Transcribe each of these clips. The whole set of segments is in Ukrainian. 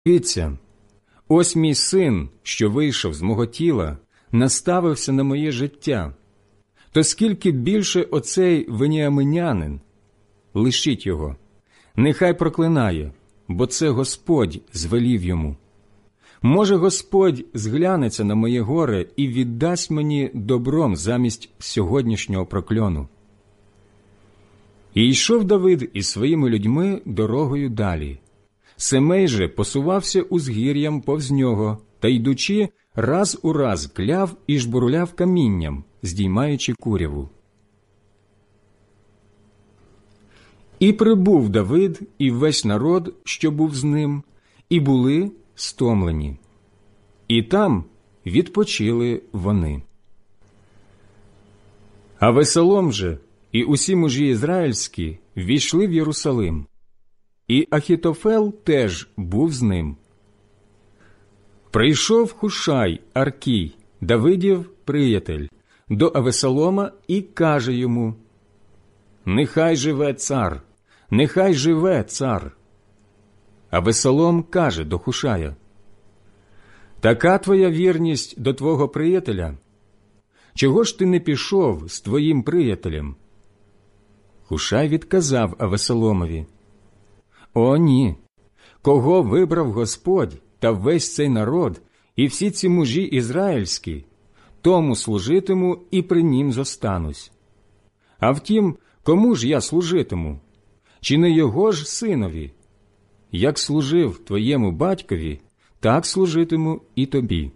Дивіться, ось мій син, що вийшов з мого тіла, наставився на моє життя. То скільки більше оцей веніаминянин? Лишіть його, нехай проклинає, бо це Господь звелів йому. Може, Господь зглянеться на моє горе і віддасть мені добром замість сьогоднішнього прокльону. І йшов Давид із своїми людьми дорогою далі. Семей же посувався узгір'ям повз нього, та, йдучи, раз у раз кляв і жбурляв камінням, здіймаючи куряву. І прибув Давид і весь народ, що був з ним, і були стомлені. І там відпочили вони. Авесолом же і усі мужі ізраїльські ввійшли в Єрусалим. І Ахітофел теж був з ним. Прийшов Хушай Аркій, Давидів приятель, до Авесолома і каже йому: «Нехай живе цар, нехай живе цар». Авесолом каже до Хушая: «Така твоя вірність до твого приятеля? Чого ж ти не пішов з твоїм приятелем?» Хушай відказав Авесоломові: «О, ні! Кого вибрав Господь та весь цей народ і всі ці мужі ізраїльські, тому служитиму і при нім зостанусь. А втім, кому ж я служитиму? Чи не його ж синові? Як служив твоєму батькові, так служитиму і тобі».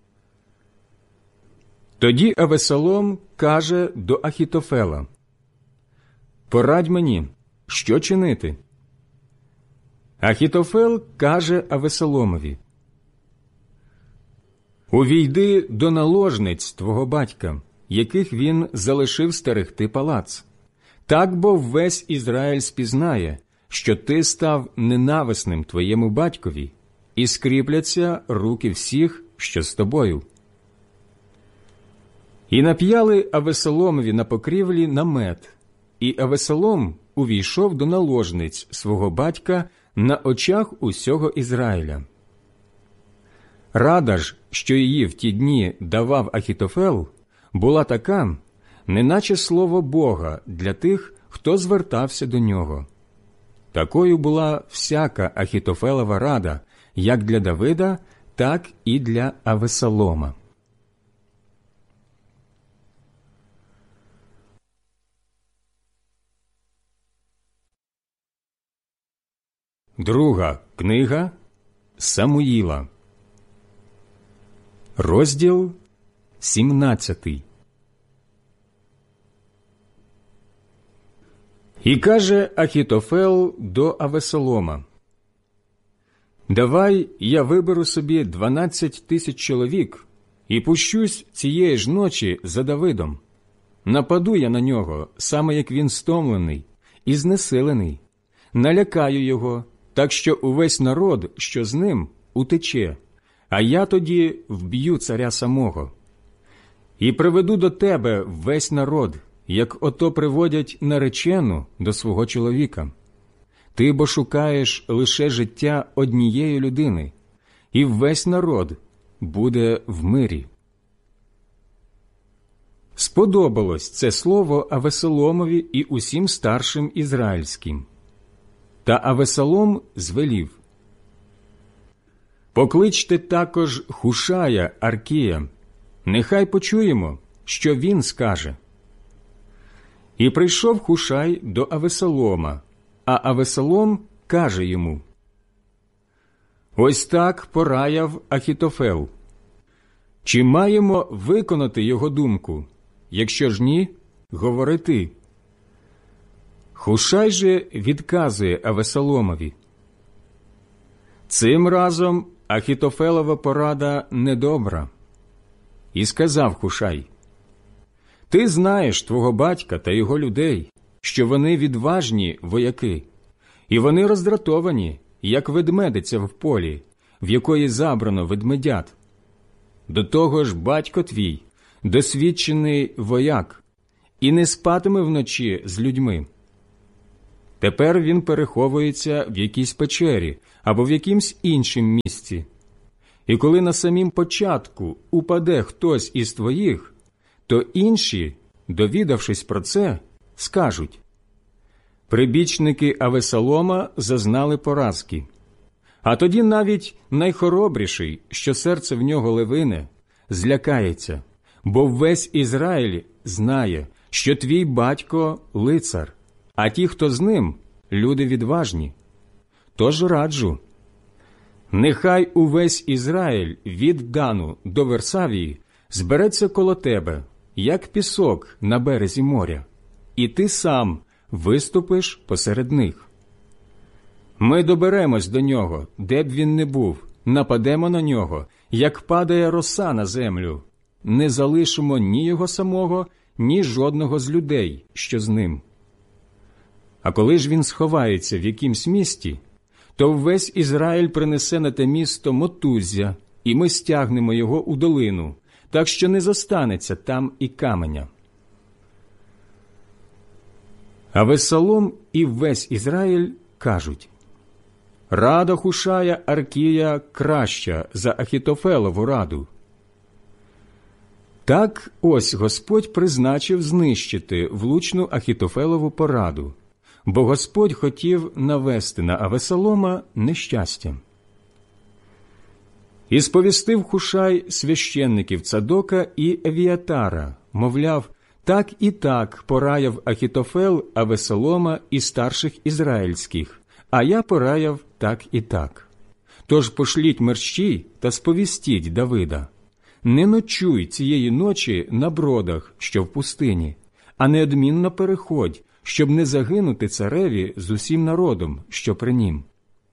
Тоді Авесолом каже до Ахітофела: «Порадь мені, що чинити?» Ахітофел каже Авесоломові: «Увійди до наложниць твого батька, яких він залишив стерегти палац. Так бо весь Ізраїль спізнає, що ти став ненависним твоєму батькові, і скріпляться руки всіх, що з тобою». І нап'яли Авесоломові на покрівлі намет, і Авесолом увійшов до наложниць свого батька на очах усього Ізраїля. Рада ж, що її в ті дні давав Ахітофел, була така, неначе слово Бога для тих, хто звертався до нього. Такою була всяка Ахітофелова рада, як для Давида, так і для Авесолома. Друга книга Самуїла, розділ 17. І каже Ахітофел до Авесолома: «Давай я виберу собі 12 тисяч чоловік і пущусь цієї ж ночі за Давидом. Нападу я на нього, саме як він стомлений і знесилений, налякаю його, так що увесь народ, що з ним, утече, а я тоді вб'ю царя самого. І приведу до тебе весь народ, як ото приводять наречену до свого чоловіка. Ти бо шукаєш лише життя однієї людини, і весь народ буде в мирі». Сподобалось це слово Авесоломові і усім старшим ізраїльським. Та Авесолом звелів: «Покличте також Хушая Аркія, нехай почуємо, що він скаже». І прийшов Хушай до Авесолома, а Авесолом каже йому: «Ось так пораяв Ахітофел. Чи маємо виконати його думку? Якщо ж ні, говори ти». Хушай же відказує Авесоломові: «Цим разом Ахітофелова порада недобра». І сказав Хушай: «Ти знаєш твого батька та його людей, що вони відважні вояки, і вони роздратовані, як ведмедиця в полі, в якої забрано ведмедят. До того ж батько твій – досвідчений вояк, і не спатиме вночі з людьми. Тепер він переховується в якійсь печері або в якимсь іншім місці. І коли на самім початку упаде хтось із твоїх, то інші, довідавшись про це, скажуть: прибічники Авесолома зазнали поразки. А тоді навіть найхоробріший, що серце в нього левине, злякається, бо весь Ізраїль знає, що твій батько – лицар, а ті, хто з ним – люди відважні. Тож раджу, нехай увесь Ізраїль від Дану до Версавії збереться коло тебе, як пісок на березі моря, і ти сам виступиш посеред них. Ми доберемось до нього, де б він не був, нападемо на нього, як падає роса на землю, не залишимо ні його самого, ні жодного з людей, що з ним. А коли ж він сховається в якимсь місті, то весь Ізраїль принесе на те місто мотуззя, і ми стягнемо його у долину, так що не зостанеться там і каменя. Авесолом і весь Ізраїль кажуть: рада Хушая Аркія краща за Ахітофелову раду. Так ось Господь призначив знищити влучну Ахітофелову пораду, бо Господь хотів навести на Авесолома нещастя. І сповістив Хушай священників Цадока і Евіатара, мовляв, так і так пораяв Ахітофел Авесолома і старших ізраїльських, а я пораяв так і так. Тож пошліть мерщій та сповістіть Давида: не ночуй цієї ночі на бродах, що в пустині, а неодмінно переходь, щоб не загинути цареві з усім народом, що при нім.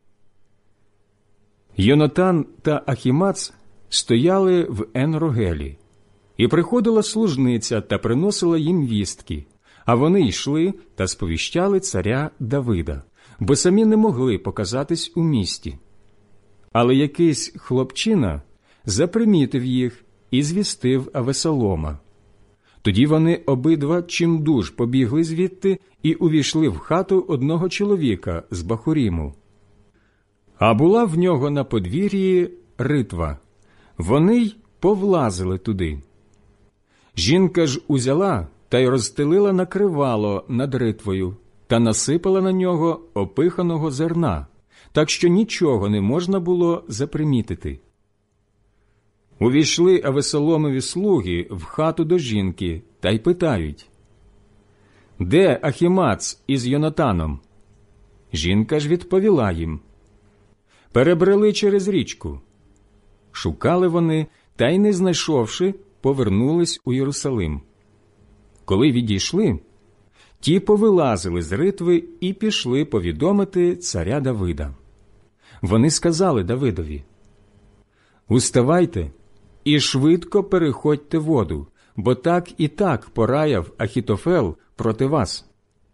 Йонатан та Ахімац стояли в Ен-Рогелі, і приходила служниця та приносила їм вістки, а вони йшли та сповіщали царя Давида, бо самі не могли показатись у місті. Але якийсь хлопчина запримітив їх і звістив Авесолома. Тоді вони обидва чимдуж побігли звідти і увійшли в хату одного чоловіка з Бахуріму. А була в нього на подвір'ї ритва. Вони й повлазили туди. Жінка ж узяла та й розстелила накривало над ритвою та насипала на нього опиханого зерна, так що нічого не можна було запримітити. Увійшли Авесоломові слуги в хату до жінки та й питають: «Де Ахімац із Йонатаном?» Жінка ж відповіла їм: «Перебрели через річку». Шукали вони, та й не знайшовши, повернулись у Єрусалим. Коли відійшли, ті повилазили з ритви і пішли повідомити царя Давида. Вони сказали Давидові: «Уставайте і швидко переходьте воду, бо так і так пораяв Ахітофел проти вас».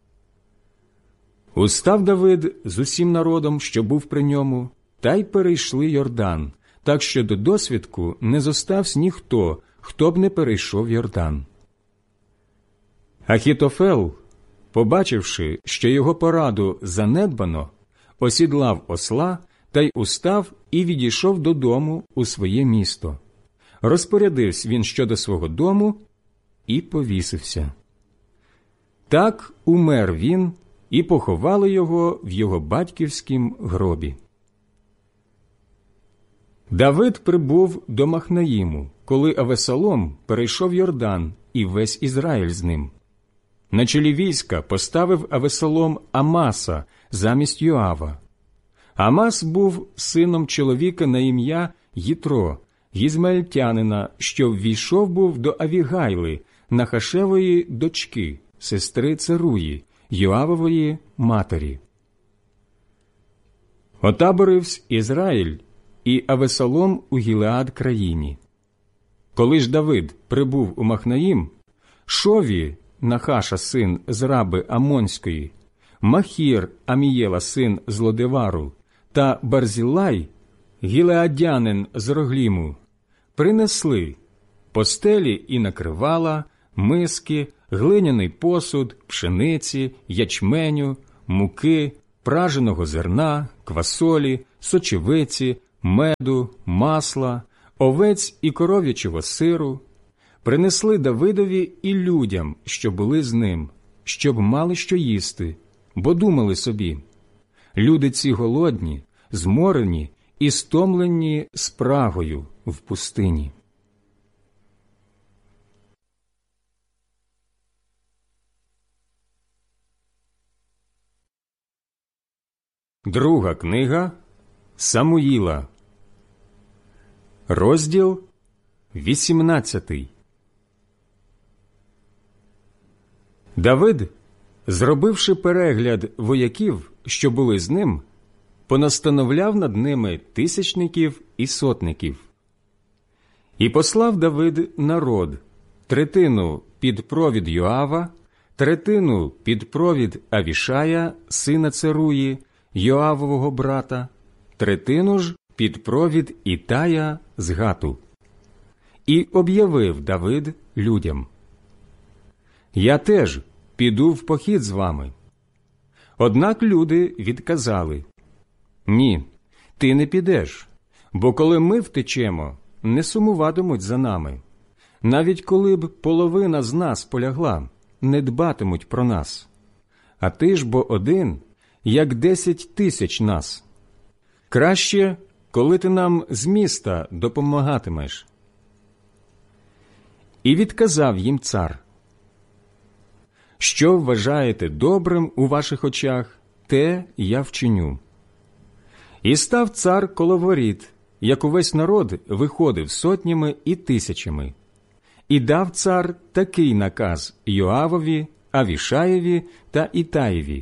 Устав Давид з усім народом, що був при ньому, та й перейшли Йордан, так що до досвідку не зостався ніхто, хто б не перейшов Йордан. Ахітофел, побачивши, що його пораду занедбано, осідлав осла та й устав і відійшов додому у своє місто. Розпорядився він щодо свого дому і повісився. Так умер він, і поховали його в його батьківськім гробі. Давид прибув до Махнаїму, коли Авесолом перейшов Йордан і весь Ізраїль з ним. На чолі війська поставив Авесолом Амаса замість Йоава. Амас був сином чоловіка на ім'я Єтро, гізмаельтянина, що ввійшов був до Авігайли, Нахашевої дочки, сестри Церуї, Йоавової матері. Отаборивсь Ізраїль і Авесолом у Гілеад країні. Коли ж Давид прибув у Махнаїм, Шові, Нахаша син з раби Амонської, Махір, Амієла син з Лодевару, та Барзілай, гілеадянин з Рогліму, принесли постелі і накривала, миски, глиняний посуд, пшениці, ячменю, муки, праженого зерна, квасолі, сочевиці, меду, масла, овець і коров'ячого сиру, принесли Давидові і людям, що були з ним, щоб мали що їсти, бо думали собі: люди ці голодні, зморені і стомлені спрагою в пустині. Друга книга Самуїла, розділ 18. Давид, зробивши перегляд вояків, що були з ним, понастановляв над ними тисячників і сотників. І послав Давид народ, третину під провід Йоава, третину під провід Авішая, сина Церуї, Йоавового брата, третину ж під провід Ітая з Гату. І об'явив Давид людям: «Я теж піду в похід з вами». Однак люди відказали: «Ні, ти не підеш, бо коли ми втечемо, не сумуватимуть за нами. Навіть коли б половина з нас полягла, не дбатимуть про нас. А ти ж бо один, як 10 тисяч нас. Краще, коли ти нам з міста допомагатимеш». І відказав їм цар: «Що вважаєте добрим у ваших очах, те я вчиню». І став цар коло воріт, як увесь народ виходив сотнями і тисячами. І дав цар такий наказ Йоавові, Авішаєві та Ітаєві: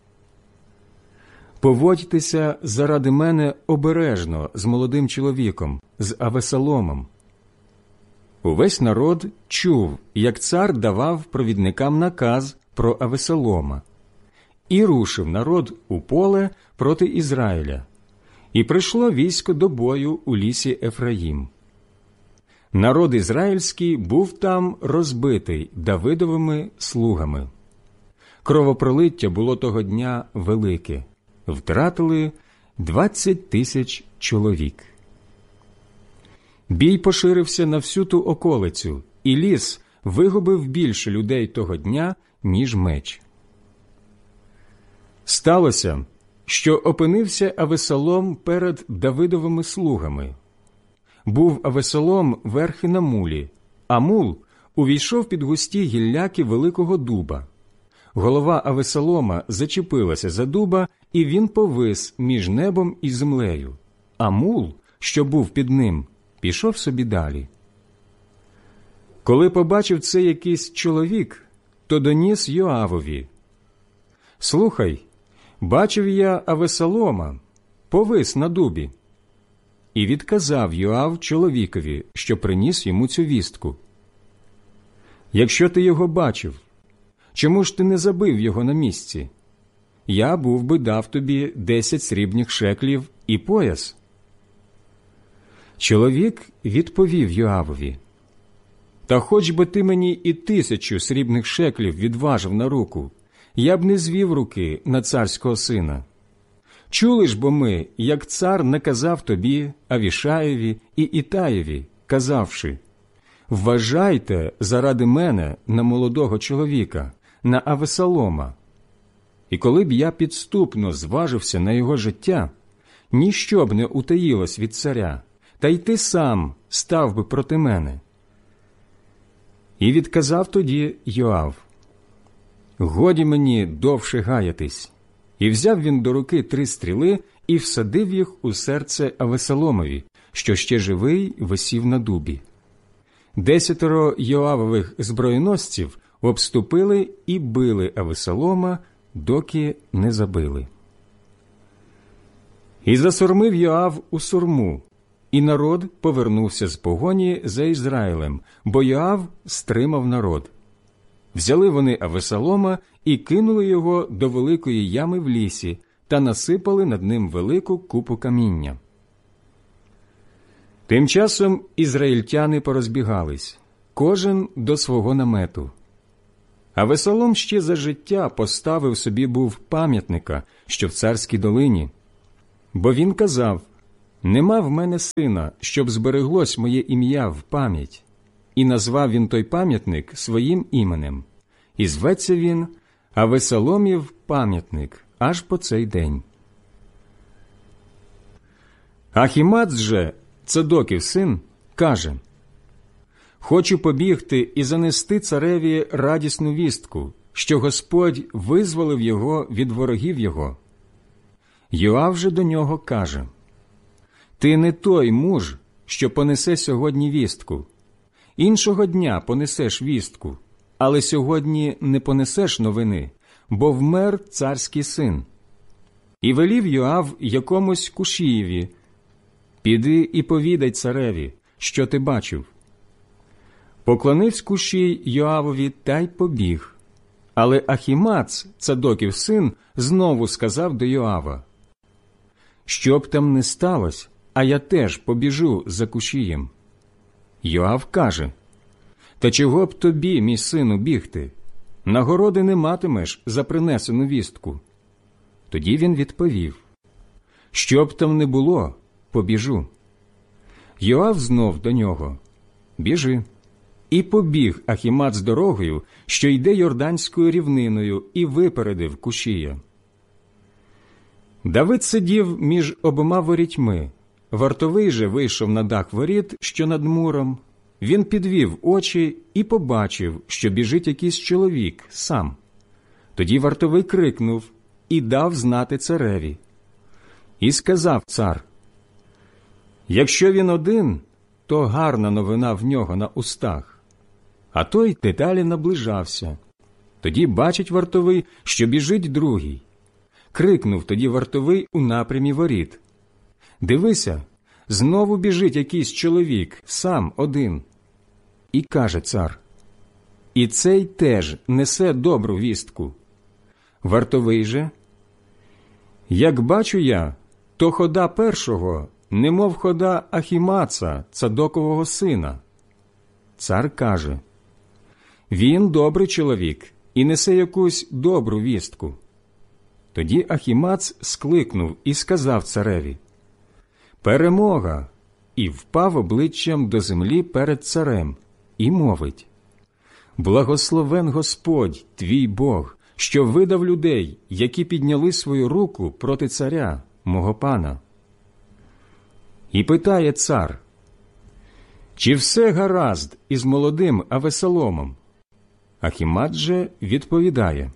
«Поводьтеся заради мене обережно з молодим чоловіком, з Авесоломом». Увесь народ чув, як цар давав провідникам наказ про Авесолома. І рушив народ у поле проти Ізраїля. І прийшло військо до бою у лісі Ефраїм. Народ ізраїльський був там розбитий Давидовими слугами. Кровопролиття було того дня велике. Втратили 20 тисяч чоловік. Бій поширився на всю ту околицю, і ліс вигубив більше людей того дня, ніж меч. Сталося, що опинився Авесолом перед Давидовими слугами. Був Авесолом верхи на мулі, а мул увійшов під густі гілляки великого дуба. Голова Авесолома зачепилася за дуба, і він повис між небом і землею, а мул, що був під ним, пішов собі далі. Коли побачив це якийсь чоловік, то доніс Йоавові: «Слухай, бачив я Авесолома, повис на дубі». І відказав Йоав чоловікові, що приніс йому цю вістку: «Якщо ти його бачив, чому ж ти не забив його на місці? Я був би дав тобі 10 срібних шеклів і пояс». Чоловік відповів Йоавові: «Та хоч би ти мені і 1000 срібних шеклів відважив на руку, я б не звів руки на царського сина. Чули ж бо ми, як цар наказав тобі, Авішаєві і Ітаєві, казавши: вважайте заради мене на молодого чоловіка, на Авесолома. І коли б я підступно зважився на його життя, ніщо б не утаїлось від царя, та й ти сам став би проти мене». І відказав тоді Йоав: «Годі мені довше гаятись». І взяв він до руки 3 стріли і всадив їх у серце Авесоломові, що ще живий висів на дубі. 10 Йоавових зброєносців обступили і били Авесолома, доки не забили. І засурмив Йоав у сурму, і народ повернувся з погоні за Ізраїлем, бо Йоав стримав народ. Взяли вони Авесолома і кинули його до великої ями в лісі та насипали над ним велику купу каміння. Тим часом ізраїльтяни порозбігались, кожен до свого намету. Авесолом ще за життя поставив собі був пам'ятника, що в Царській долині. Бо він казав: «Нема в мене сина, щоб збереглось моє ім'я в пам'ять». І назвав він той пам'ятник своїм іменем. І зветься він Авесоломів пам'ятник аж по цей день. Ахімац же, Цадоків син, каже: «Хочу побігти і занести цареві радісну вістку, що Господь визволив його від ворогів його». Йоав же до нього каже: «Ти не той муж, що понесе сьогодні вістку. Іншого дня понесеш вістку, але сьогодні не понесеш новини, бо вмер царський син». І велів Йоав якомусь Кушієві: «Піди і повідай цареві, що ти бачив». Поклонивсь Кушій Йоавові та й побіг. Але Ахімац, Цадоків син, знову сказав до Йоава: «Що б там не сталося, а я теж побіжу за Кушієм». Йоав каже: «Та чого б тобі, мій сину, бігти? Нагороди не матимеш за принесену вістку». Тоді він відповів: «Що б там не було, побіжу». Йоав знов до нього: «Біжи». І побіг Ахімац дорогою, що йде Йорданською рівниною, і випередив Кушія. Давид сидів між обома ворітьми. Вартовий же вийшов на дах воріт, що над муром. Він підвів очі і побачив, що біжить якийсь чоловік сам. Тоді вартовий крикнув і дав знати цареві. І сказав цар: «Якщо він один, то гарна новина в нього на устах». А той дедалі наближався. Тоді бачить вартовий, що біжить другий. Крикнув тоді вартовий у напрямі воріт: «Дивися, знову біжить якийсь чоловік, сам один». І каже цар: «І цей теж несе добру вістку». Вартовий же: «Як бачу я, то хода першого, немов хода Ахімаца, Цадокового сина». Цар каже: «Він добрий чоловік і несе якусь добру вістку». Тоді Ахімац скликнув і сказав цареві: «Перемога!» І впав обличчям до землі перед царем, і мовить: «Благословен Господь, твій Бог, що видав людей, які підняли свою руку проти царя, мого пана». І питає цар: «Чи все гаразд із молодим Авесоломом?» Ахімац же відповідає: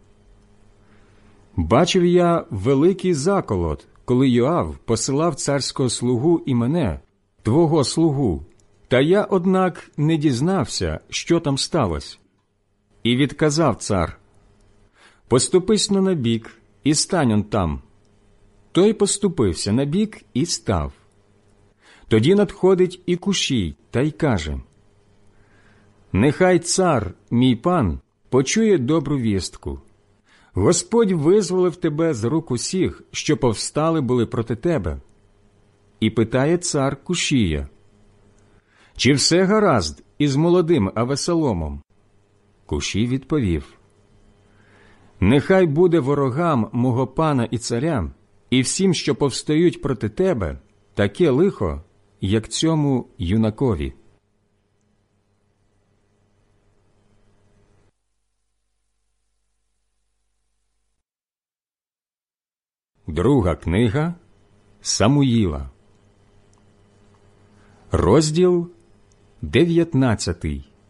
«Бачив я великий заколот, коли Йоав посилав царського слугу і мене, твого слугу, та я, однак, не дізнався, що там сталося». І відказав цар: «Поступись-но набік і стань он там». Той поступився набік і став. Тоді надходить і Кушій та й каже: «Нехай цар, мій пан, почує добру вістку. Господь визволив тебе з рук усіх, що повстали були проти тебе». І питає цар Кушія: «Чи все гаразд із молодим Авесоломом?» Кушій відповів: «Нехай буде ворогам мого пана і царя, і всім, що повстають проти тебе, таке лихо, як цьому юнакові». Друга книга Самуїла, розділ 19.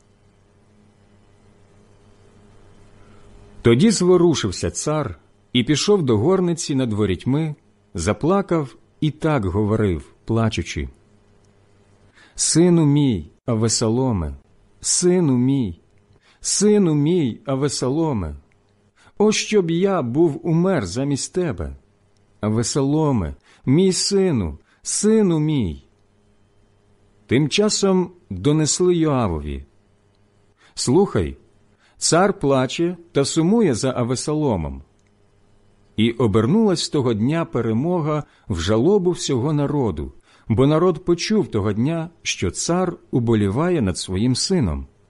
Тоді зворушився цар і пішов до горниці над ворітьми, заплакав і так говорив, плачучи: «Сину мій, Авесоломе, сину мій, сину мій, Авесоломе, о, щоб я був умер замість тебе! Авесоломе, мій сину, сину мій!» Тим часом донесли Йоавові: «Слухай, цар плаче та сумує за Авесоломом». І обернулась того дня перемога в жалобу всього народу, бо народ почув того дня, що цар уболіває над своїм сином.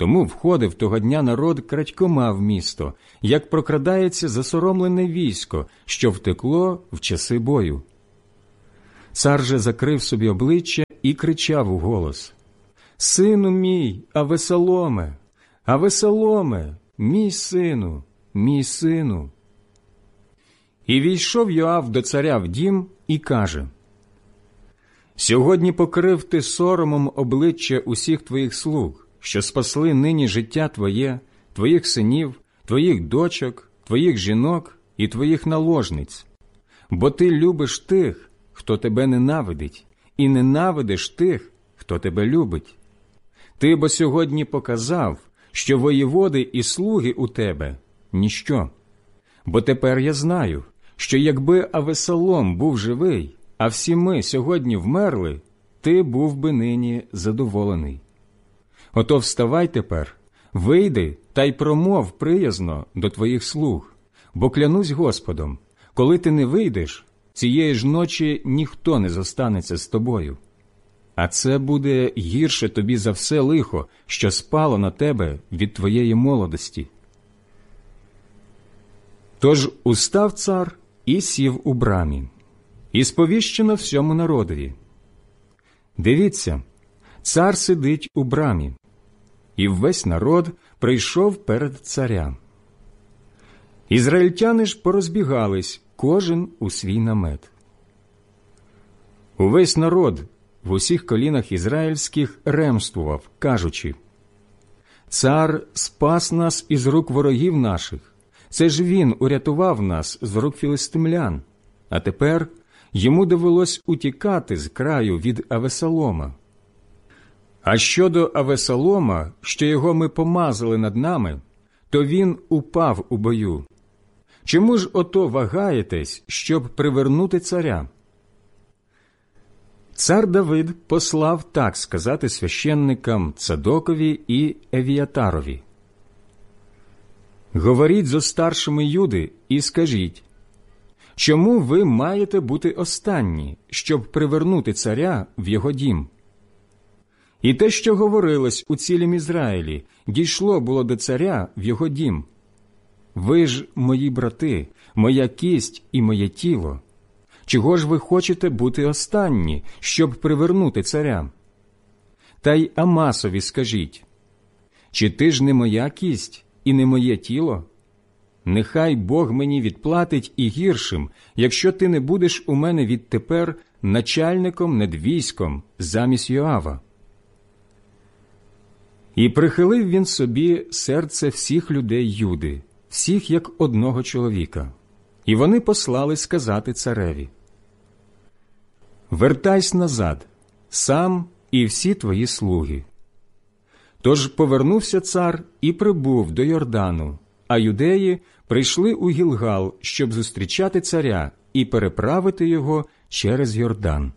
Тому входив того дня народ крадькома в місто, як прокрадається засоромлене військо, що втекло в часи бою. Цар же закрив собі обличчя і кричав у голос: «Сину мій, Авесоломе! Авесоломе! Мій сину! Мій сину!» І війшов Йоав до царя в дім і каже: «Сьогодні покрив ти соромом обличчя усіх твоїх слуг, що спасли нині життя твоє, твоїх синів, твоїх дочок, твоїх жінок і твоїх наложниць. Бо ти любиш тих, хто тебе ненавидить, і ненавидиш тих, хто тебе любить. Ти бо сьогодні показав, що воєводи і слуги у тебе – ніщо. Бо тепер я знаю, що якби Авесолом був живий, а всі ми сьогодні вмерли, ти був би нині задоволений. Ото вставай тепер, вийди та й промов приязно до твоїх слуг, бо клянусь Господом, коли ти не вийдеш, цієї ж ночі ніхто не зостанеться з тобою. А це буде гірше тобі за все лихо, що спало на тебе від твоєї молодості». Тож устав цар і сів у брамі, і сповіщено всьому народові: «Дивіться, цар сидить у брамі». І весь народ прийшов перед царя. Ізраїльтяни ж порозбігались, кожен у свій намет. Увесь народ в усіх колінах ізраїльських ремствував, кажучи: «Цар спас нас із рук ворогів наших, це ж він урятував нас з рук філистимлян, а тепер йому довелось утікати з краю від Авесолома. А щодо Авесолома, що його ми помазали над нами, то він упав у бою. Чому ж ото вагаєтесь, щоб привернути царя?» Цар Давид послав так сказати священникам Цадокові і Евіатарові: «Говоріть зо старшими Юди і скажіть, чому ви маєте бути останні, щоб привернути царя в його дім? І те, що говорилось у цілім Ізраїлі, дійшло було до царя в його дім. Ви ж мої брати, моя кість і моє тіло. Чого ж ви хочете бути останні, щоб привернути царя? Та й Амасові скажіть: чи ти ж не моя кість і не моє тіло? Нехай Бог мені відплатить і гіршим, якщо ти не будеш у мене відтепер начальником над військом замість Йоава». І прихилив він собі серце всіх людей Юди, всіх як одного чоловіка, і вони послали сказати цареві: «Вертайся назад, сам і всі твої слуги». Тож повернувся цар і прибув до Йордану, а юдеї прийшли у Гілгал, щоб зустрічати царя і переправити його через Йордан.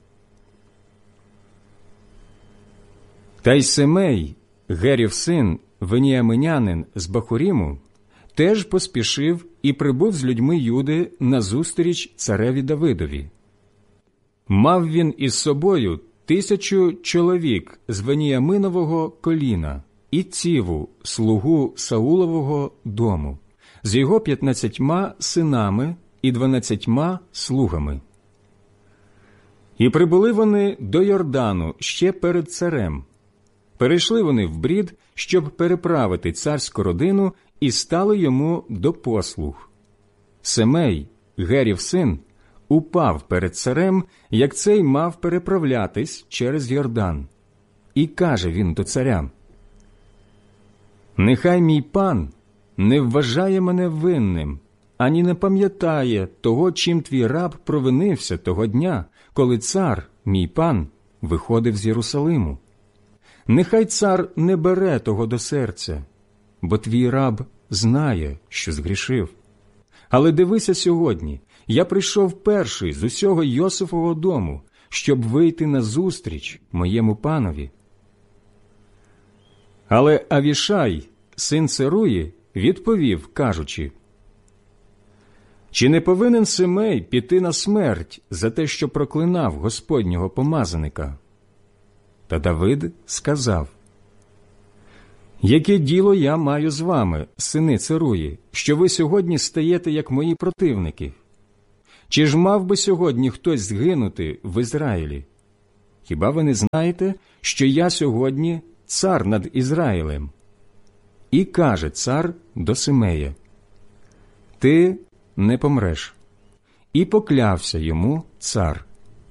Та й Семей, Герів син, веніаминянин з Бахуріму, теж поспішив і прибув з людьми Юди назустріч цареві Давидові. Мав він із собою 1000 чоловік з Веніаминового коліна і Ціву, слугу Саулового дому, з його 15 синами і 12 слугами. І прибули вони до Йордану ще перед царем. Перейшли вони в брід, щоб переправити царську родину, і стали йому до послуг. Семей, Герів син, упав перед царем, як цей мав переправлятись через Йордан. І каже він до царя: «Нехай мій пан не вважає мене винним, ані не пам'ятає того, чим твій раб провинився того дня, коли цар, мій пан, виходив з Єрусалиму. Нехай цар не бере того до серця, бо твій раб знає, що згрішив. Але дивися сьогодні, я прийшов перший з усього Йосифового дому, щоб вийти назустріч моєму панові». Але Авішай, син Церуї, відповів, кажучи: «Чи не повинен Семей піти на смерть за те, що проклинав Господнього помазаника?» Та Давид сказав: Яке діло я маю з вами, сини Церуї, що ви сьогодні стаєте, як мої противники? Чи ж мав би сьогодні хтось згинути в Ізраїлі? Хіба ви не знаєте, що я сьогодні цар над Ізраїлем? І каже цар до Симея: ти не помреш. І поклявся йому цар.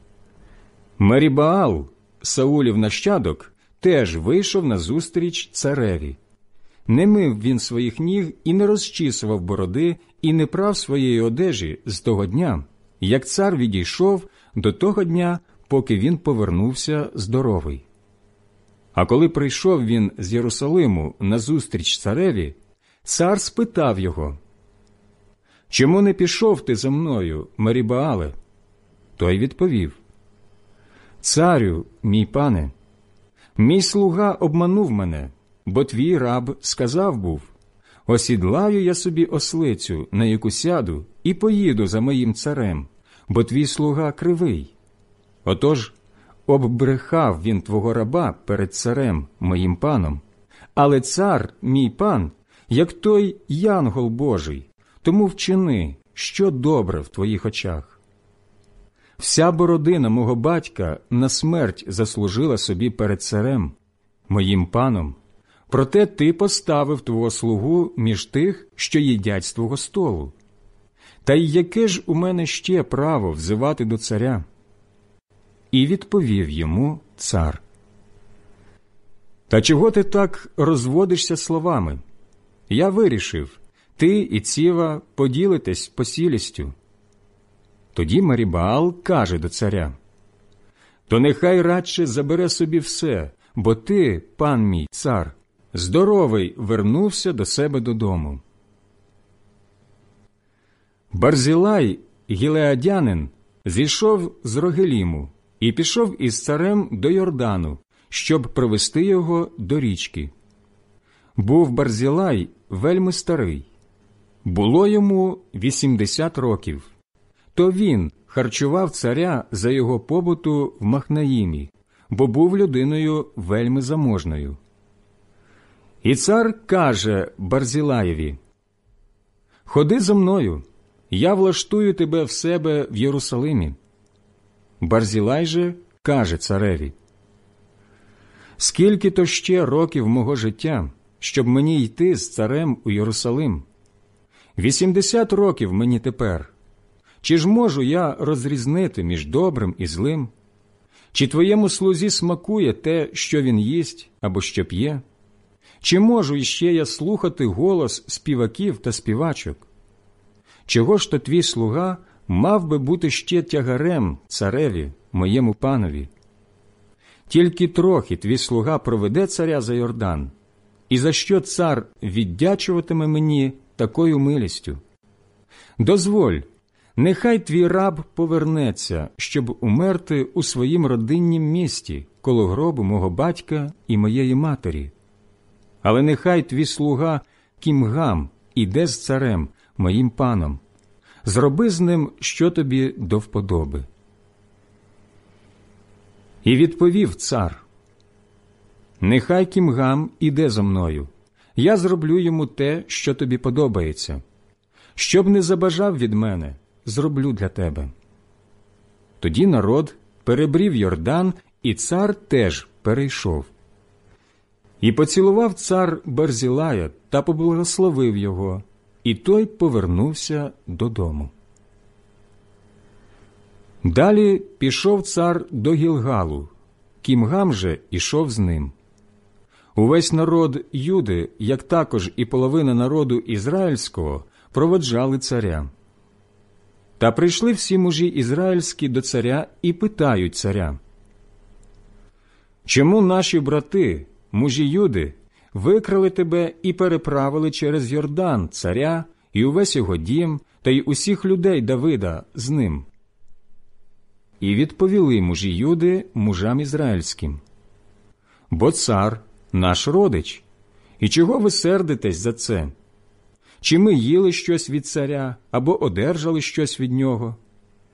Мерібаал, Саулів нащадок, теж вийшов назустріч цареві. Не мив він своїх ніг і не розчісував бороди, і не прав своєї одежі з того дня, як цар відійшов, до того дня, поки він повернувся здоровий. А коли прийшов він з Єрусалиму назустріч цареві, цар спитав його: «Чому не пішов ти за мною, Мерібаале?» Той відповів: «Царю, мій пане, мій слуга обманув мене, бо твій раб сказав був: осідлаю я собі ослицю, на яку сяду, і поїду за моїм царем, бо твій слуга кривий. Отож, оббрехав він твого раба перед царем, моїм паном. Але цар, мій пан, як той янгол Божий, тому вчини, що добре в твоїх очах. Вся бородина мого батька на смерть заслужила собі перед царем, моїм паном, проте ти поставив твого слугу між тих, що їдять з твого столу. Та й яке ж у мене ще право взивати до царя?» І відповів йому цар: «Та чого ти так розводишся словами? Я вирішив, ти і Ціва поділитесь посілістю». Тоді Мерібаал каже до царя: «То нехай радше забере собі все, бо ти, пан мій цар, здоровий вернувся до себе додому». Барзілай, гілеадянин, зійшов з Рогеліму і пішов із царем до Йордану, щоб провести його до річки. Був Барзілай вельми старий. Було йому 80 років. То він харчував царя за його побуту в Махнаїмі, бо був людиною вельми заможною. І цар каже Барзілаєві: «Ходи за мною, я влаштую тебе в себе в Єрусалимі». Барзілай же каже цареві: «Скільки то ще років мого життя, щоб мені йти з царем у Єрусалим? 80 років мені тепер. Чи ж можу я розрізнити між добрим і злим? Чи твоєму слузі смакує те, що він їсть або що п'є? Чи можу іще я слухати голос співаків та співачок? Чого ж то твій слуга мав би бути ще тягарем цареві, моєму панові? Тільки трохи твій слуга проведе царя за Йордан, і за що цар віддячуватиме мені такою милістю? Дозволь, нехай твій раб повернеться, щоб умерти у своїм родиннім місті, коло гробу мого батька і моєї матері. Але нехай твій слуга Кімгам іде з царем, моїм паном. Зроби з ним, що тобі до вподоби». І відповів цар: «Нехай Кімгам іде за мною, я зроблю йому те, що тобі подобається. Щоб не забажав від мене, зроблю для тебе». Тоді народ перебрів Йордан, і цар теж перейшов. І поцілував цар Барзілая та поблагословив його, і той повернувся додому. Далі пішов цар до Гілгалу, Кімгам же ішов з ним. Увесь народ Юди, як також і половина народу ізраїльського, проводжали царя. Та прийшли всі мужі ізраїльські до царя і питають царя: «Чому наші брати, мужі Юди, викрали тебе і переправили через Йордан царя і увесь його дім, та й усіх людей Давида з ним?» І відповіли мужі Юди мужам ізраїльським: «Бо цар наш родич, і чого ви сердитесь за це? Чи ми їли щось від царя, або одержали щось від нього?»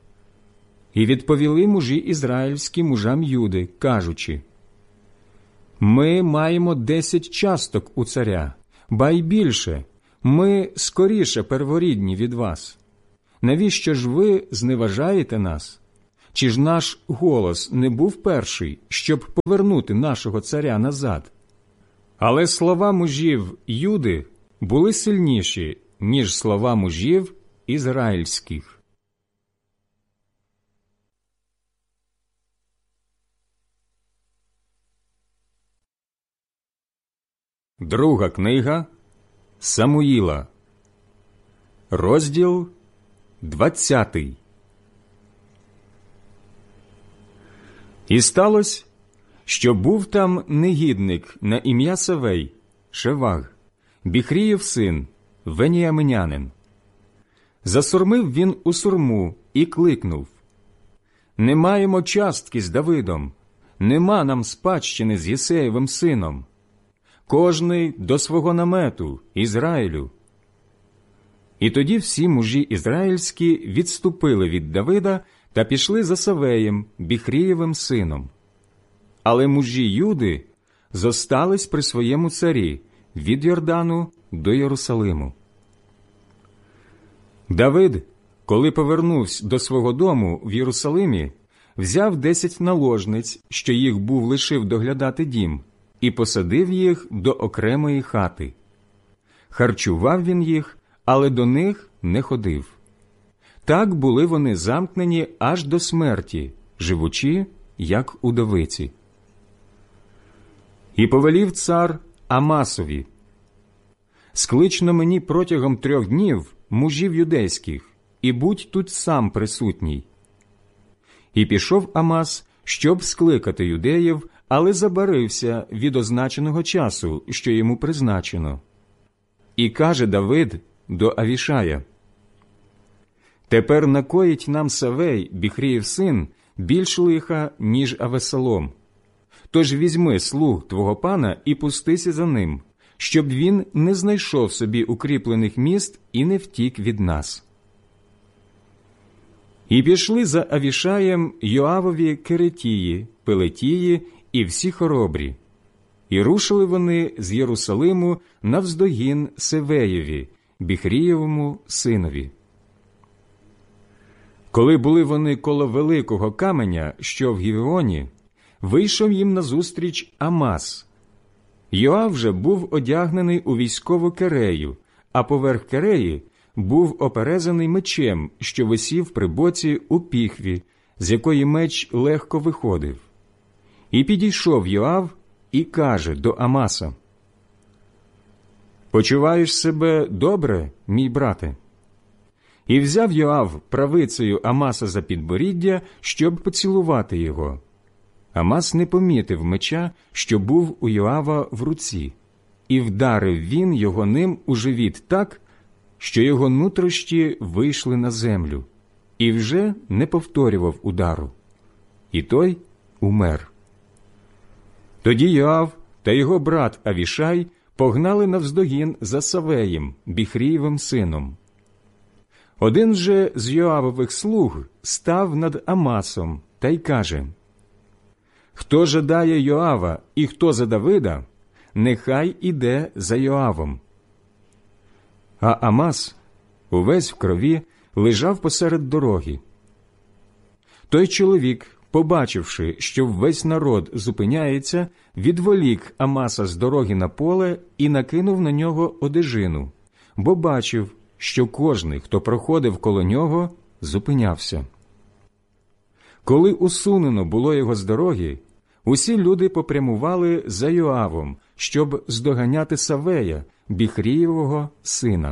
І відповіли мужі ізраїльські мужам Юди, кажучи: Ми маємо 10 часток у царя, ба й більше, ми скоріше перворідні від вас. Навіщо ж ви зневажаєте нас? Чи ж наш голос не був перший, щоб повернути нашого царя назад? Але слова мужів Юди були сильніші, ніж слова мужів ізраїльських. Друга книга Самуїла, розділ 20. І сталося, що був там негідник на ім'я Савей, Шеваг, Біхріїв син, веніаминянин. Засурмив він у сурму і кликнув: «Не маємо частки з Давидом, нема нам спадщини з Єсеєвим сином. Кожний до свого намету, Ізраїлю». І тоді всі мужі ізраїльські відступили від Давида та пішли за Савеєм, Біхрієвим сином. Але мужі Юди зостались при своєму царі від Йордану до Єрусалиму. Давид, коли повернувся до свого дому в Єрусалимі, взяв 10 наложниць, що їх був лишив доглядати дім, і посадив їх до окремої хати. Харчував він їх, але до них не ходив. Так були вони замкнені аж до смерті, живучи, як удовиці. І повелів цар Амасові: «Склично мені протягом 3 днів мужів юдейських, і будь тут сам присутній». І пішов Амас, щоб скликати юдеїв, але забарився від означеного часу, що йому призначено. І каже Давид до Авішая: «Тепер накоїть нам Савей, Біхріїв син, більш лиха, ніж Авесолом. Тож візьми слуг твого пана і пустися за ним, щоб він не знайшов собі укріплених міст і не втік від нас». І пішли за Авішаєм Йоавові Керетії, Пелетії і всі хоробрі. І рушили вони з Єрусалиму навздогін Севеєві, Біхрієвому синові. Коли були вони коло великого каменя, що в Гівеоні, вийшов їм назустріч Амас. Йоав же був одягнений у військову керею, а поверх кереї був оперезаний мечем, що висів при боці у піхві, з якої меч легко виходив. І підійшов Йоав і каже до Амаса: «Почуваєш себе добре, мій брате?» І взяв Йоав правицею Амаса за підборіддя, щоб поцілувати його. Амас не помітив меча, що був у Йоава в руці, і вдарив він його ним у живіт так, що його нутрощі вийшли на землю, і вже не повторював удару. І той умер. Тоді Йоав та його брат Авішай погнали навздогін за Савеєм, Біхрієвим сином. Один же з Йоавових слуг став над Амасом та й каже: «Хто жадає Йоава і хто за Давида, нехай іде за Йоавом». А Амас, увесь в крові, лежав посеред дороги. Той чоловік, побачивши, що весь народ зупиняється, відволік Амаса з дороги на поле і накинув на нього одежину, бо бачив, що кожний, хто проходив коло нього, зупинявся. Коли усунено було його з дороги, усі люди попрямували за Йоавом, щоб здоганяти Савея, Біхрієвого сина.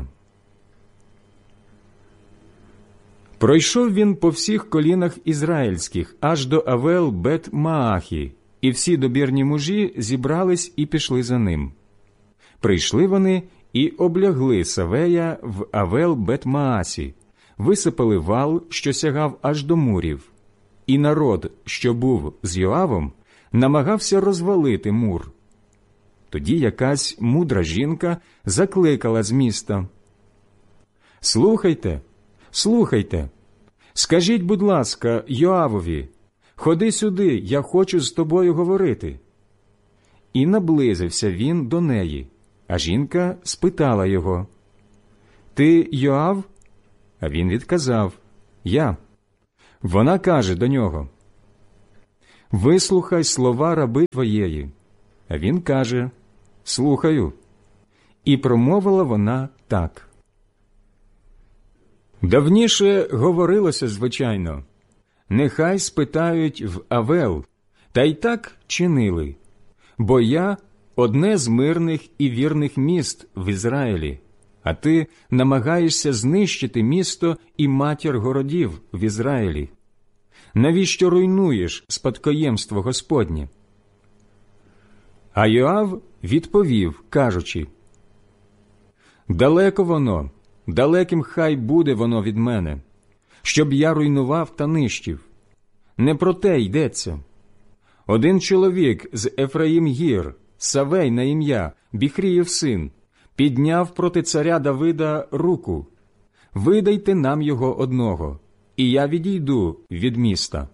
Пройшов він по всіх колінах ізраїльських, аж до Авел-Бет-Маахі, і всі добірні мужі зібрались і пішли за ним. Прийшли вони і облягли Савея в Авел-Бет-Маасі, висипали вал, що сягав аж до мурів, і народ, що був з Йоавом, намагався розвалити мур. Тоді якась мудра жінка закликала з міста: «Слухайте, слухайте, скажіть, будь ласка, Йоавові, ходи сюди, я хочу з тобою говорити». і наблизився він до неї, а жінка спитала його: «Ти Йоав?» А він відказав: «Я». Вона каже до нього: «Вислухай слова раби твоєї». А він каже: «Слухаю». І промовила вона так: «Давніше говорилося, звичайно, нехай спитають в Авел, та й так чинили, бо я одне з мирних і вірних міст в Ізраїлі, а ти намагаєшся знищити місто і матір городів в Ізраїлі. Навіщо руйнуєш спадкоємство Господнє?» А Йоав відповів, кажучи: «Далеко воно, далеким хай буде воно від мене, щоб я руйнував та нищив. Не про те йдеться. Один чоловік з Ефраїм-гір, Савей на ім'я, Біхріїв син, підняв проти царя Давида руку. Видайте нам його одного, і я відійду від міста».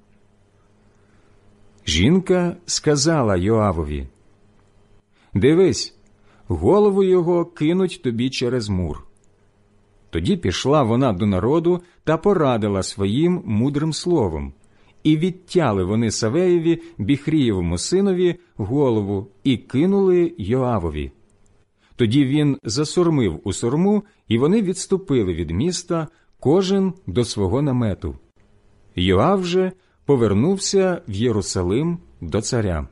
Жінка сказала Йоавові: «Дивись, голову його кинуть тобі через мур». Тоді пішла вона до народу та порадила своїм мудрим словом, і відтяли вони Савеєві, Біхрієвому синові, голову і кинули Йоавові. Тоді він засурмив у сурму, і вони відступили від міста, кожен до свого намету. Йоав же повернувся в Єрусалим до царя.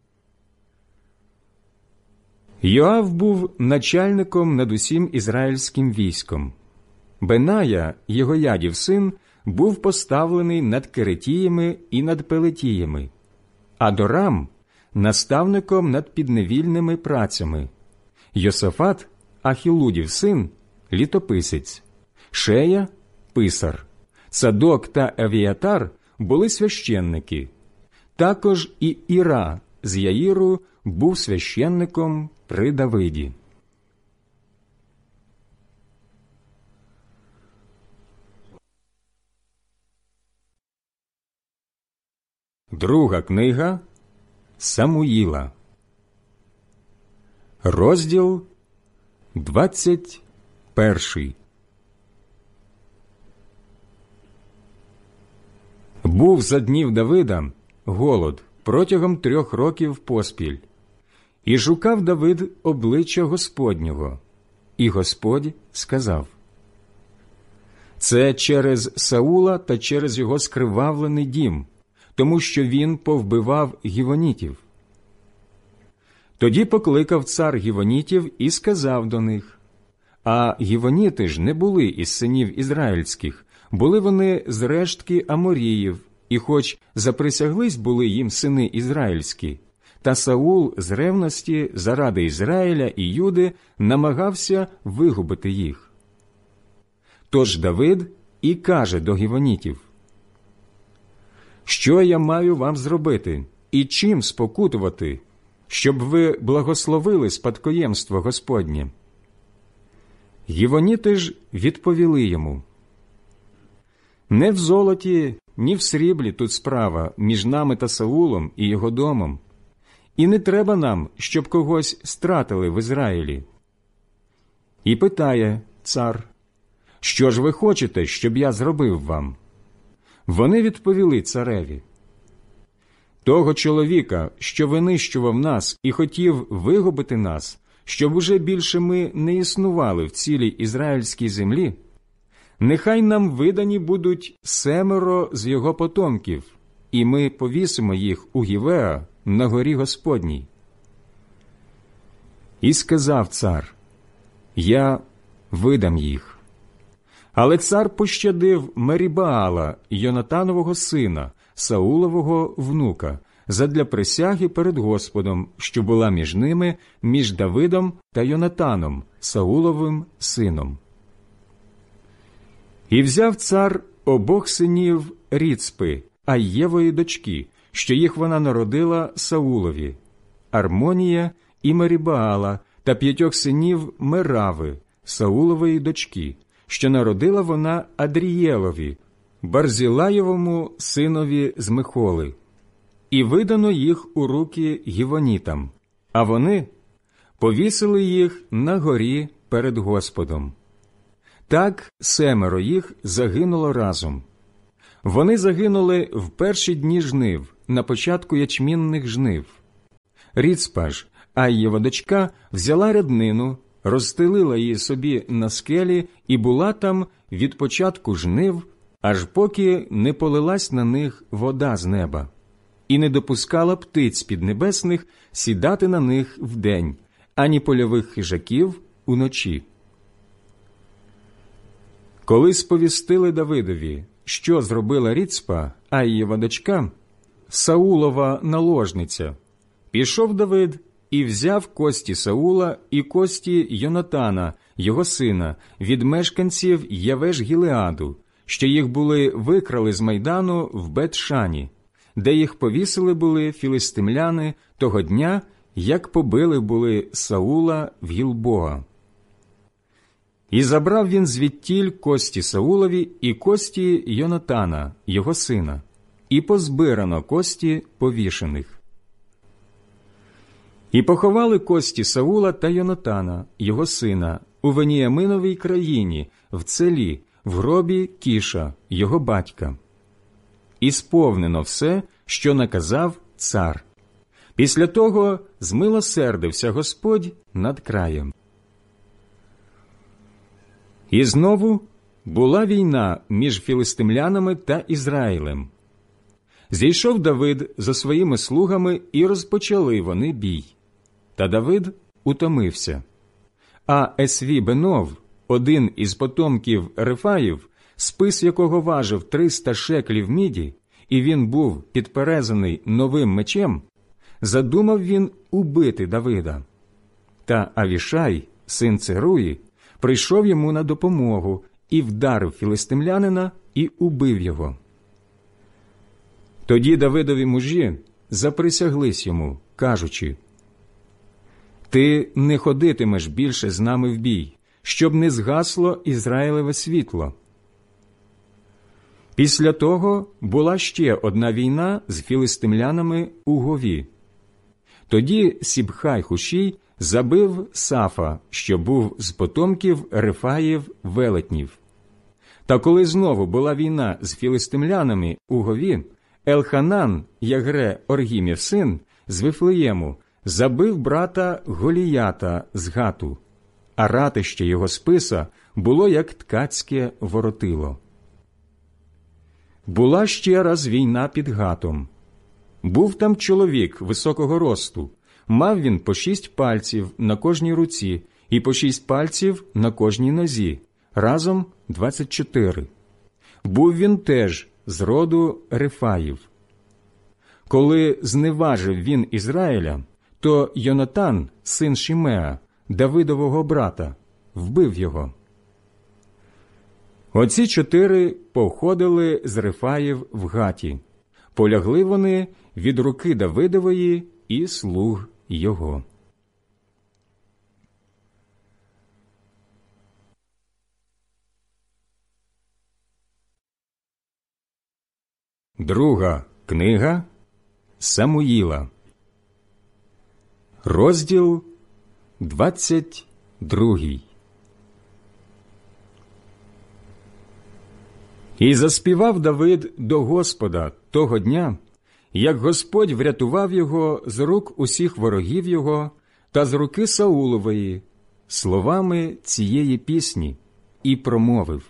Йоав був начальником над усім ізраїльським військом. Беная, Єгоядів син, був поставлений над Керетіями і над Пелетіями, Адорам – наставником над підневільними працями, Йосафат, Ахілудів син, літописець, Шея – писар, Цадок та Авіатар були священники. Також і Іра з Яїру був священником при Давиді. Друга книга Самуїла, розділ 21. Був за днів Давида голод протягом 3 років поспіль, і шукав Давид обличчя Господнього, і Господь сказав: «Це через Саула та через його скривавлений дім, тому що він повбивав гівонітів». Тоді покликав цар гівонітів і сказав до них: «А гівоніти ж не були із синів ізраїльських, були вони з рештки Аморіїв, і хоч заприсяглись були їм сини ізраїльські, та Саул з ревності заради Ізраїля і Юди намагався вигубити їх. Тож Давид і каже до гівонітів: «Що я маю вам зробити, і чим спокутувати, щоб ви благословили спадкоємство Господнє?» Гівоніти ж відповіли йому: «Не в золоті, ні в сріблі тут справа між нами та Саулом і його домом, і не треба нам, щоб когось стратили в Ізраїлі». І питає цар: «Що ж ви хочете, щоб я зробив вам?» Вони відповіли цареві: «Того чоловіка, що винищував нас і хотів вигубити нас, щоб уже більше ми не існували в цілій ізраїльській землі, нехай нам видані будуть 7 з його потомків, і ми повісимо їх у Гівеа на горі Господній». І сказав цар: «Я видам їх». Але цар пощадив Мерібаала, Йонатанового сина, Саулового внука, задля присяги перед Господом, що була між ними, між Давидом та Йонатаном, Сауловим сином. І взяв цар обох синів Ріцпи, Айєвої дочки, що їх вона народила Саулові, Армонія і Мерібаала, та 5 синів Мерави, Саулової дочки, що народила вона Адрієлові, Барзілаєвому синові з Михоли. І видано їх у руки гівонітам, а вони повісили їх на горі перед Господом. Так 7 їх загинуло разом. Вони загинули в перші дні жнив, на початку ячмінних жнив. Ріцпа ж, Айєва дочка, взяла ряднину, розстелила її собі на скелі і була там від початку жнив, аж поки не полилась на них вода з неба, і не допускала птиць піднебесних сідати на них вдень, ані польових хижаків уночі. Коли сповістили Давидові, що зробила Ріцпа, Айєва дочка, Саулова наложниця, пішов Давид і взяв кості Саула і кості Йонатана, його сина, від мешканців Явеш-Гілеаду, що їх були викрали з майдану в Бет-Шані, де їх повісили були філистимляни того дня, як побили були Саула в Гілбоа. І забрав він звідтіль кості Саулові і кості Йонатана, його сина, і позбирано кості повішених. І поховали кості Саула та Йонатана, його сина, у Веніяминовій країні, в Целі, в гробі Кіша, його батька. І сповнено все, що наказав цар. Після того змилосердився Господь над краєм. І знову була війна між філистимлянами та Ізраїлем. Зійшов Давид за своїми слугами, і розпочали вони бій. Та Давид утомився. А Есві-Бенов, один із потомків Рефаїв, спис якого важив 300 шеклів міді, і він був підперезаний новим мечем, задумав він убити Давида. Та Авішай, син Церуї, прийшов йому на допомогу і вдарив філистимлянина і убив його. Тоді Давидові мужі заприсяглись йому, кажучи: «Ти не ходитимеш більше з нами в бій, щоб не згасло Ізраїлеве світло». Після того була ще одна війна з філистимлянами у Гові. Тоді Сібхай-Хушій забив Сафа, що був з потомків Рефаїв велетнів. Та коли знову була війна з філистимлянами у Гові, Елханан, Ягре Оргімів син, з Вифлеєму, забив брата Голіята з Гату, а ратище його списа було як ткацьке воротило. Була ще раз війна під Гатом. Був там чоловік високого росту, мав він по 6 пальців на кожній руці і по 6 пальців на кожній нозі, разом 24. Був він теж з роду Рефаїв. Коли зневажив він Ізраїля, то Йонатан, син Шімеа, Давидового брата, вбив його. Оці 4 походили з Рефаїв в Гаті. Полягли вони від руки Давидової і слуг його. Друга книга Самуїла, розділ 22. І заспівав Давид до Господа того дня, як Господь врятував його з рук усіх ворогів його та з руки Саулової, словами цієї пісні, і промовив: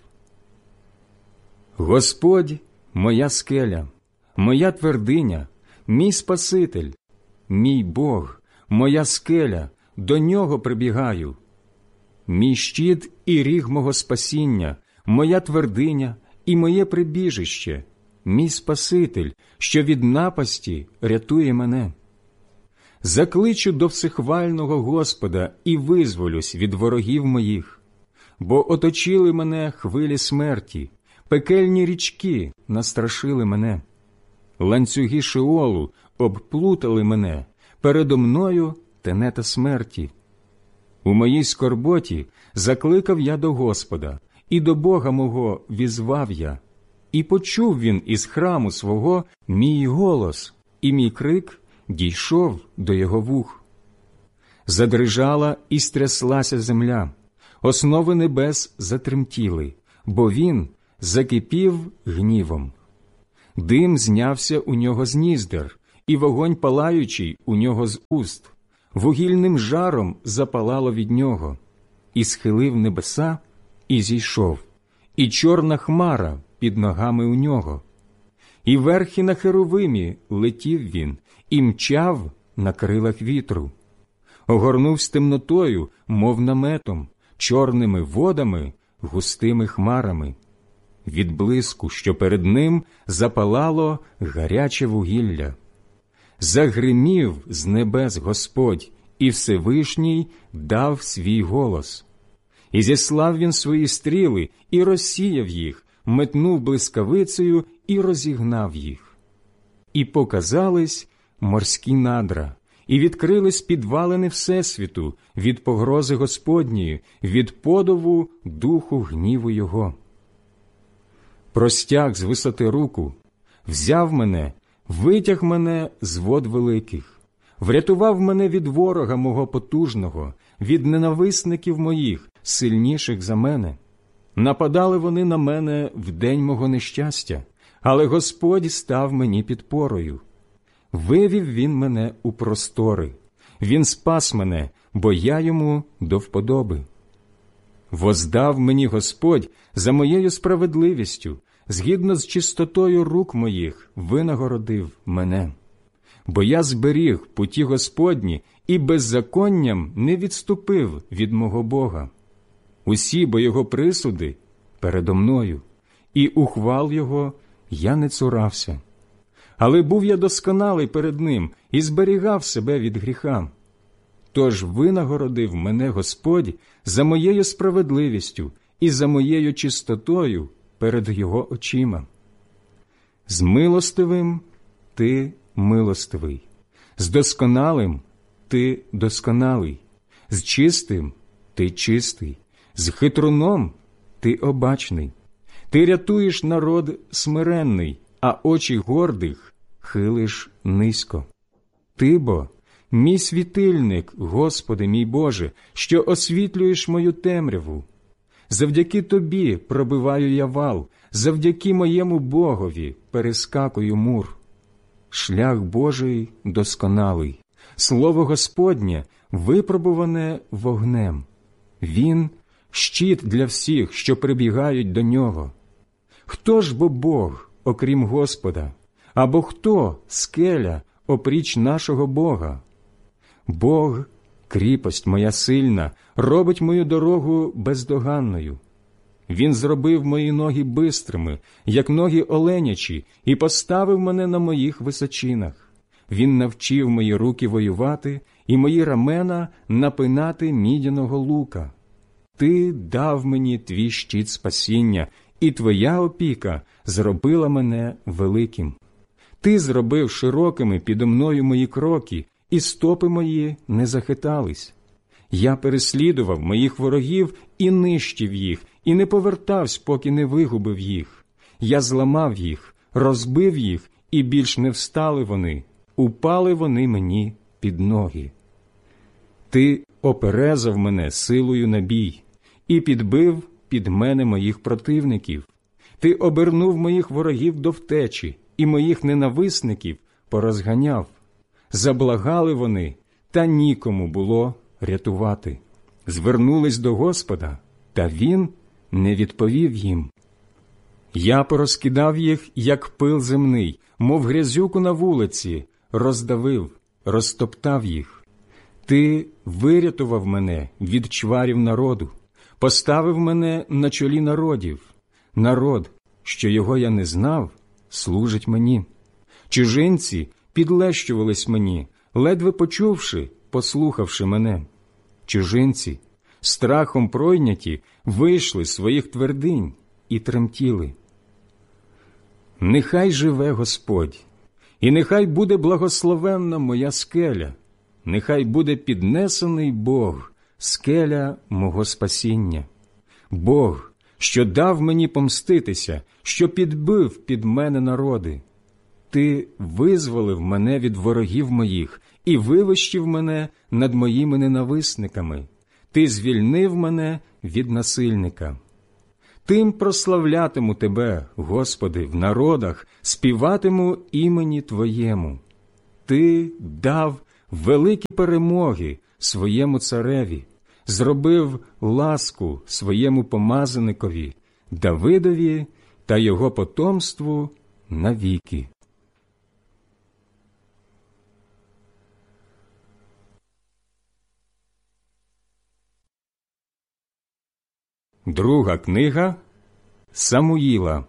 «Господь – моя скеля, моя твердиня, мій Спаситель, мій Бог, моя скеля, до нього прибігаю. Мій щит і ріг мого спасіння, моя твердиня і моє прибіжище, мій Спаситель, що від напасті рятує мене. Закличу до всехвального Господа і визволюсь від ворогів моїх, бо оточили мене хвилі смерті, пекельні річки настрашили мене. Ланцюги Шеолу обплутали мене, передо мною тенета смерті. У моїй скорботі закликав я до Господа, і до Бога мого візвав я, і почув він із храму свого мій голос, і мій крик дійшов до його вух. Задрижала і стряслася земля, основи небес затремтіли, бо він закипів гнівом. Дим знявся у нього з ніздер, і вогонь палаючий у нього з уст. Вугільним жаром запалало від нього. І схилив небеса, і зійшов, і чорна хмара під ногами у нього. І верхи на херовимі летів він, і мчав на крилах вітру. Огорнувсь темнотою, мов наметом, чорними водами, густими хмарами. Від блиску, що перед ним, запалало гаряче вугілля. Загримів з небес Господь, і Всевишній дав свій голос. І зіслав він свої стріли, і розсіяв їх, метнув блискавицею і розігнав їх. І показались морські надра, і відкрились підвалини Всесвіту від погрози Господньої, від подову духу гніву Його. Простяг з висоти руку, взяв мене, витяг мене з вод великих, врятував мене від ворога мого потужного, від ненависників моїх, сильніших за мене. Нападали вони на мене в день мого нещастя, але Господь став мені підпорою. Вивів він мене у простори, він спас мене, бо я йому до вподоби. Воздав мені Господь за моєю справедливістю, згідно з чистотою рук моїх винагородив мене. Бо я зберіг путі Господні і беззаконням не відступив від мого Бога. Усі бо Його присуди передо мною, і ухвал Його я не цурався. Але був я досконалий перед Ним і зберігав себе від гріха. Тож винагородив мене Господь за моєю справедливістю і за моєю чистотою перед Його очима. З милостивим ти милостивий, з досконалим ти досконалий, з чистим ти чистий, з хитруном ти обачний. Ти рятуєш народ смиренний, а очі гордих хилиш низько. Ти бо мій світильник, Господи мій Боже, що освітлюєш мою темряву. Завдяки Тобі пробиваю я вал, завдяки моєму Богові перескакую мур. Шлях Божий досконалий, слово Господнє випробуване вогнем. Він – щит для всіх, що прибігають до нього. Хто ж бо Бог, окрім Господа? Або хто скеля, опріч нашого Бога? Бог – кріпость моя сильна, робить мою дорогу бездоганною. Він зробив мої ноги бистрими, як ноги оленячі, і поставив мене на моїх височинах. Він навчив мої руки воювати і мої рамена напинати мідяного лука. Ти дав мені твій щит спасіння, і твоя опіка зробила мене великим. Ти зробив широкими підо мною мої кроки, і стопи мої не захитались. Я переслідував моїх ворогів і нищив їх, і не повертавсь, поки не вигубив їх. Я зламав їх, розбив їх, і більш не встали вони, упали вони мені під ноги. Ти оперезав мене силою на бій, і підбив під мене моїх противників. Ти обернув моїх ворогів до втечі, і моїх ненависників порозганяв. Заблагали вони, та нікому було рятувати. Звернулись до Господа, та Він не відповів їм. Я порозкидав їх, як пил земний, мов грязюку на вулиці, роздавив, розтоптав їх. Ти вирятував мене від чварів народу, поставив мене на чолі народів. Народ, що його я не знав, служить мені. Чужинці підлещувались мені, ледве почувши, послухавши мене. Чужинці, страхом пройняті, вийшли з своїх твердинь і тремтіли. Нехай живе Господь, і нехай буде благословенна моя скеля, нехай буде піднесений Бог, скеля мого спасіння. Бог, що дав мені помститися, що підбив під мене народи. Ти визволив мене від ворогів моїх і вивищив мене над моїми ненависниками. Ти звільнив мене від насильника. Тим прославлятиму Тебе, Господи, в народах, співатиму імені Твоєму. Ти дав великі перемоги своєму цареві, зробив ласку своєму помазаникові, Давидові та його потомству навіки. Друга книга Самуїла,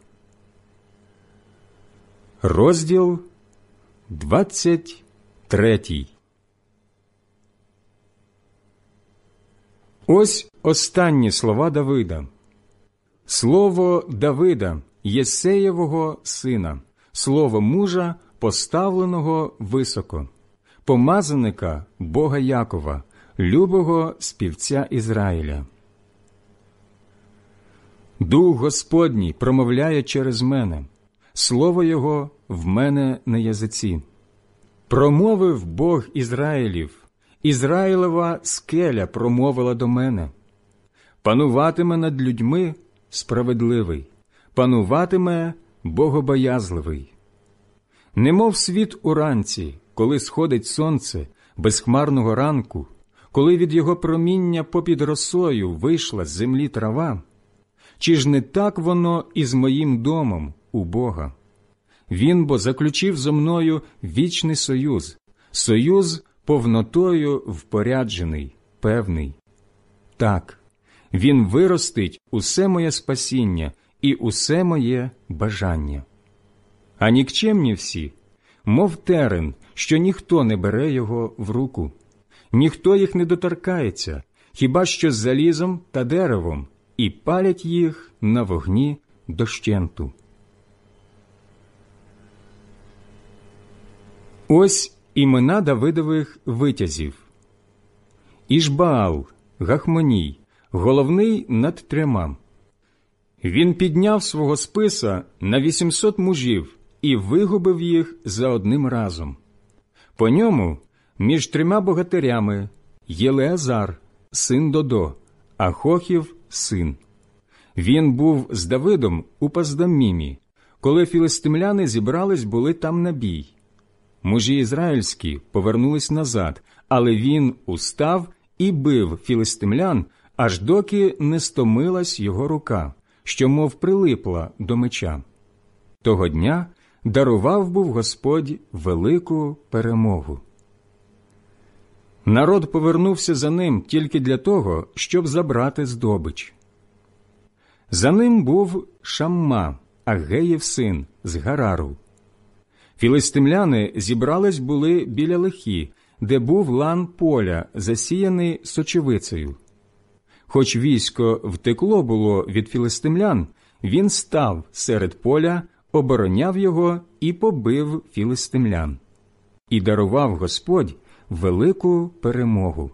розділ 23. Ось останні слова Давида. Слово Давида, Єсеєвого сина, слово мужа, поставленого високо, помазаника Бога Якова, любого співця Ізраїля. Дух Господній промовляє через мене, слово Його в мене на язиці. Промовив Бог Ізраїлів, Ізраїлева скеля промовила до мене. Пануватиме над людьми справедливий, пануватиме богобоязливий. Немов світ уранці, коли сходить сонце, безхмарного ранку, коли від його проміння попід росою вийшла з землі трава, чи ж не так воно і з моїм домом у Бога? Він бо заключив зо мною вічний союз, союз повнотою впоряджений, певний. Так, він виростить усе моє спасіння і усе моє бажання. А нікчемні всі, мов терен, що ніхто не бере його в руку, ніхто їх не доторкається, хіба що з залізом та деревом, і палять їх на вогні дощенту. Ось імена Давидових витязів. Ішбаал, Гахмоній, головний над 3. Він підняв свого списа на 800 мужів і вигубив їх за одним разом. По ньому між 3 богатирями Єлеазар, син Додо, Ахохів син. Він був з Давидом у Паздаммімі, коли філистимляни зібрались були там на бій. Мужі ізраїльські повернулись назад, але він устав і бив філистимлян, аж доки не стомилась його рука, що мов прилипла до меча. Того дня дарував був Господь велику перемогу. Народ повернувся за ним тільки для того, щоб забрати здобич. За ним був Шамма, Агеїв син, з Гарару. Філистимляни зібрались були біля Лехі, де був лан поля, засіяний сочевицею. Хоч військо втекло було від філистимлян, він став серед поля, обороняв його і побив філистимлян. І дарував Господь велику перемогу.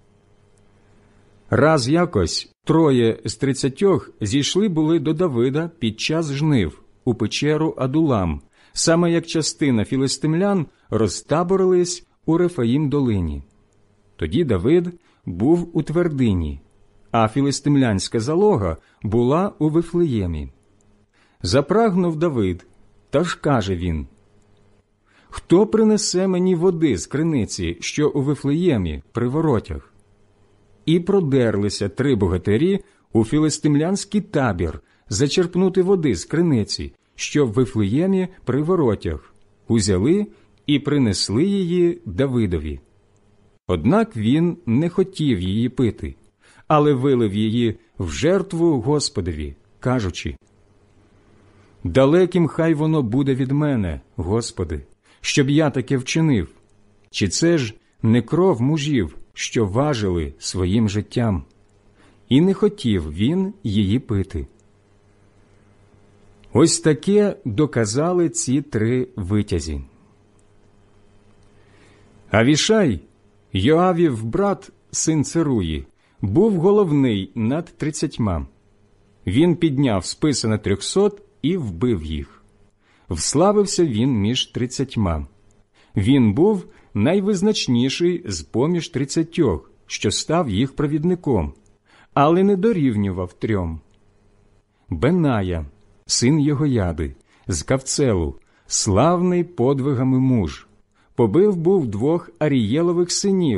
Раз якось 3 з 30 зійшли були до Давида під час жнив у печеру Адулам, саме як частина філистимлян розтаборились у Рефаїм-долині. Тоді Давид був у твердині, а філистимлянська залога була у Вифлеємі. Запрагнув Давид, та ж каже він: «Хто принесе мені води з криниці, що у Вифлеємі при воротях?» І продерлися 3 богатирі у філистимлянський табір зачерпнути води з криниці, що в Вифлеємі при воротях, узяли і принесли її Давидові. Однак він не хотів її пити, але вилив її в жертву Господові, кажучи: «Далеким хай воно буде від мене, Господи, щоб я таке вчинив. Чи це ж не кров мужів, що важили своїм життям?» І не хотів він її пити. Ось таке доказали ці 3 витязі. Авішай, Йоавів брат, син Церуї, був головний над 30. Він підняв списи на 300 і вбив їх. Вславився він між 30. Він був найвизначніший з-поміж 30, що став їх провідником, але не дорівнював 3. Беная, син Єгояди, з Кавцелу, славний подвигами муж, побив був 2 Арієлових синів,